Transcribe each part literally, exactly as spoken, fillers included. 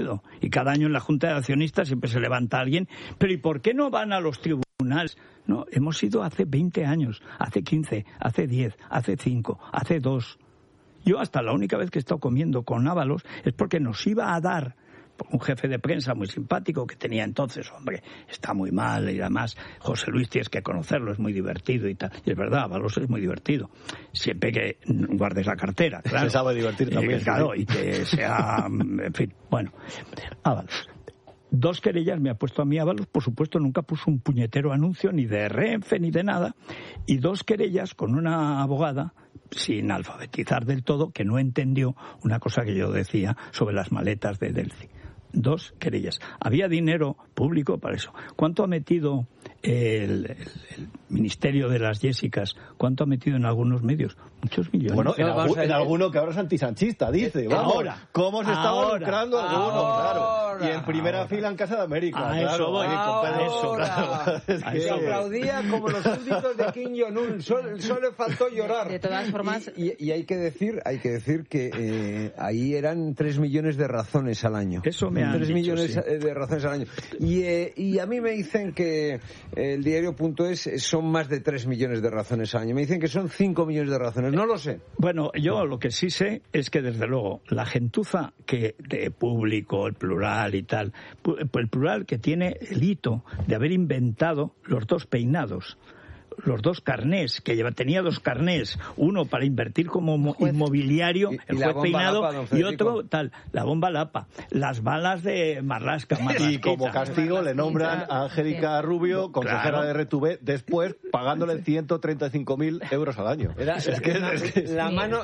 puedo. Y cada año en la Junta de Accionistas siempre se levanta alguien. Pero ¿y por qué no van a los tribunales? No, hemos ido hace veinte años, hace quince, hace diez, hace cinco, hace dos. Yo hasta la única vez que he estado comiendo con Ábalos es porque nos iba a dar un jefe de prensa muy simpático que tenía entonces, hombre, está muy mal y además José Luis tienes que conocerlo, es muy divertido y tal. Y es verdad, Ábalos es muy divertido. Siempre que guardes la cartera, claro. Se sabe divertir también. Eh, claro, y que sea, en fin, bueno, Ábalos. Dos querellas me ha puesto a mí Ábalos, por supuesto nunca puso un puñetero anuncio ni de Renfe ni de nada, y dos querellas con una abogada sin alfabetizar del todo, que no entendió una cosa que yo decía sobre las maletas de Delci. Dos querellas. Había dinero público para eso. ¿Cuánto ha metido el, el, el Ministerio de las Jessicas? ¿Cuánto ha metido en algunos medios? Muchos millones. Bueno, en, algún, en alguno que ahora es antisanchista, dice. Vamos, ahora. ¿Cómo se está ahora, lucrando algunos? Ahora, claro. Y en primera ahora. fila en Casa de América. A claro. eso voy. Ahí, Eso, claro. Es que... que... Se aplaudía como los súbditos de Kim Jong-un. Solo, solo le faltó llorar. De todas formas... Y, y, y hay que decir, hay que decir que eh, ahí eran tres millones de razones al año. Eso me han Tres dicho, millones sí. de razones al año. Y, eh, y a mí me dicen que el diario.es son más de tres millones de razones al año. Me dicen que son cinco millones de razones. No lo sé. Bueno, yo lo que sí sé es que, desde luego, la gentuza que de Público, el Plural y tal, el Plural que tiene el hito de haber inventado los dos peinados, los dos carnés, que lleva, tenía dos carnés, uno para invertir como inmobiliario, y, el y juez peinado, Lapa, y otro tal, la bomba Lapa, las balas de Marlaska. Y como castigo le nombran a Angélica Rubio, consejera claro. de R T V, después pagándole ciento treinta y cinco mil euros al año. Era, es que, la, es que... la mano...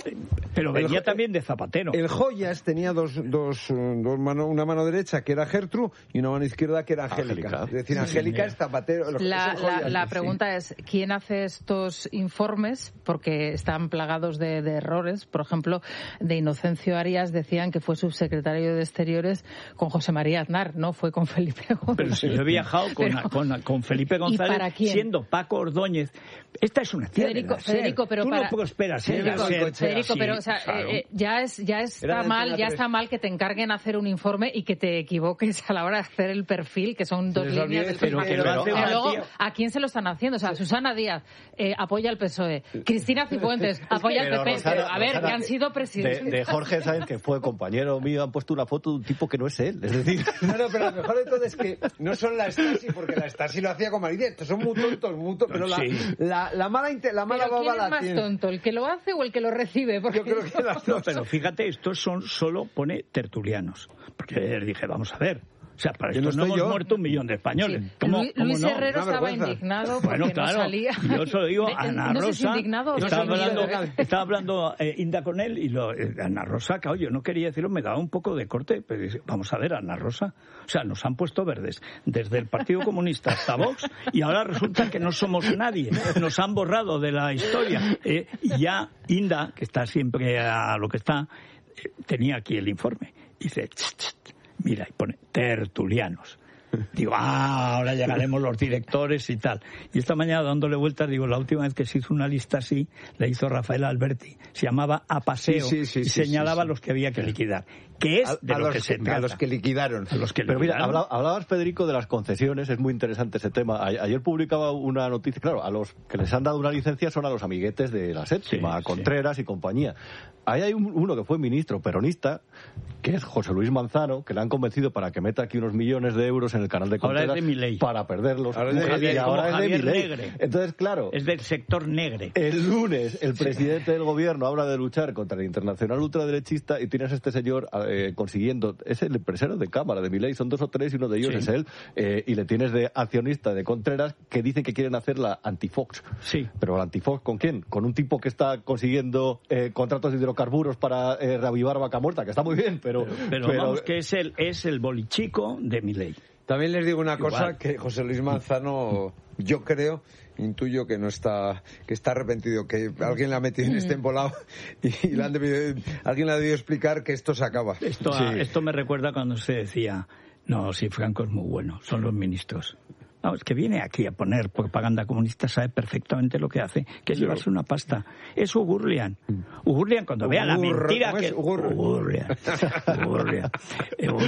Pero venía el, también de Zapatero. El Joyas tenía dos, dos, dos manos, una mano derecha que era Gertrude y una mano izquierda que era Angélica. Angélica. Es decir, Angélica es Zapatero. La, es Joyas, la, la sí. pregunta es, ¿quién hace estos informes? Porque están plagados de, de errores. Por ejemplo, de Inocencio Arias decían que fue subsecretario de Exteriores con José María Aznar, no fue con Felipe González. Pero si yo he viajado con, Pero, con, con Felipe González, siendo Paco Ordóñez. Esta es una tierra. Federico, Federico, pero Tú para... no prosperas. Federico, ser, Federico así, pero o sea, claro. eh, ya es ya está mal, ya está mal que te encarguen hacer un informe y que te equivoques a la hora de hacer el perfil, que son dos pero líneas del pero, perfil. pero, pero, pero luego, tía... ¿a quién se lo están haciendo? O sea, Susana Díaz eh, apoya al P S O E, Cristina Cifuentes apoya al P P, Rosana, pero a ver, Rosana, que han sido presidentes. De, de Jorge Sáenz, que fue compañero mío, han puesto una foto de un tipo que no es él. Es decir... No, no, pero lo mejor de todo es que no son la Stasi, porque la Stasi lo hacía con María. Estos son muy tontos, muy tontos, pero sí. la, la, la mala, la mala ¿Pero quién baba es más tiene. tonto, el que lo hace o el que lo recibe? Porque yo creo que las No, dos. pero fíjate, estos son solo pone tertulianos. Porque ayer dije, vamos a ver. O sea, para Yo esto no no hemos yo. muerto un millón de españoles. Sí. ¿Cómo, Luis, cómo Luis no? Herrero Una estaba vergüenza. indignado porque Bueno, claro, no salía. yo se lo digo a Ana no sé si Rosa. indignado o Estaba no sé hablando, indignado. estaba hablando eh, Inda con él y lo, eh, Ana Rosa, claro, yo no quería decirlo, me daba un poco de corte, pero dice, vamos a ver, Ana Rosa. O sea, nos han puesto verdes desde el Partido Comunista hasta Vox y ahora resulta que no somos nadie. Nos han borrado de la historia. Eh, y ya Inda, que está siempre a lo que está, eh, tenía aquí el informe. Y dice, ch, ch, mira, y pone tertulianos. Digo, ah, ahora llegaremos los directores y tal. Y esta mañana, dándole vueltas, digo, la última vez que se hizo una lista así, la hizo Rafael Alberti. Se llamaba A Paseo sí, sí, sí, y sí, señalaba sí, sí. los que había que liquidar. Que es A, de a lo los que se trata. A los que liquidaron. A los que Pero mira, liquidaron. habla, hablabas, Federico, de las concesiones, es muy interesante ese tema. A, ayer publicaba una noticia, claro, a los que les han dado una licencia son a los amiguetes de la Séptima, Sí, Contreras sí. y compañía. Ahí hay un, uno que fue ministro peronista, que es José Luis Manzano, que le han convencido para que meta aquí unos millones de euros en el canal de Contreras. Ahora es de Milei. Para perderlos. Ahora es de Javier, y ahora como es de Javier Milei. Negre. Entonces, claro, Es del sector negre. el lunes el presidente del gobierno habla de luchar contra el internacional ultraderechista y tienes a este señor eh, consiguiendo, es el empresario de Cámara de Milei, son dos o tres y uno de ellos Sí. es él, eh, y le tienes de accionista de Contreras que dicen que quieren hacer la anti-Fox. Sí. Pero la anti-Fox, ¿con quién? Con un tipo que está consiguiendo eh, contratos de hidrocarburos para eh, reavivar Vaca Muerta, que está muy bien, pero... Pero, pero- vamos, que es el, es el bolichico de Milei. También les digo una Igual. cosa, que José Luis Manzano, yo creo, intuyo que no está, que está arrepentido, que alguien le ha metido en este embolado y, y le han debido, alguien le ha debido explicar que esto se acaba. Esto, Sí. esto me recuerda cuando se decía, no, si Franco es muy bueno, son los ministros. No, es que viene aquí a poner propaganda comunista, sabe perfectamente lo que hace, que es llevarse una pasta. Es Ugurlian. Ugurlian, cuando vea la Ugur- mentira ¿cómo es? que... Ugur- Ugurlian. Ugurlian.